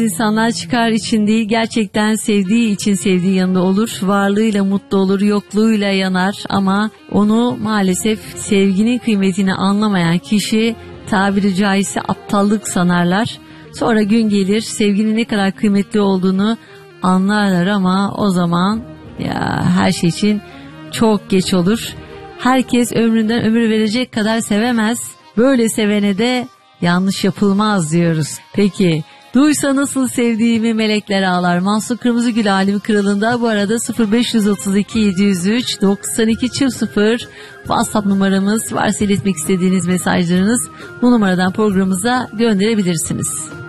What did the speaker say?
İnsanlar çıkar için değil, gerçekten sevdiği için sevdiği yanında olur. Varlığıyla mutlu olur, yokluğuyla yanar ama onu maalesef sevginin kıymetini anlamayan kişi tabiri caizse aptallık sanarlar. Sonra gün gelir, sevginin ne kadar kıymetli olduğunu anlarlar ama o zaman ya her şey için çok geç olur. Herkes ömründen ömür verecek kadar sevemez. Böyle sevene de yanlış yapılmaz diyoruz. Peki duysa nasıl sevdiğimi melekler ağlar. Mansur Kırmızıgül Alemi Kralı'nda. Bu arada 0532 703 92 00 WhatsApp numaramız. Varsa iletmek istediğiniz mesajlarınız bu numaradan programımıza gönderebilirsiniz.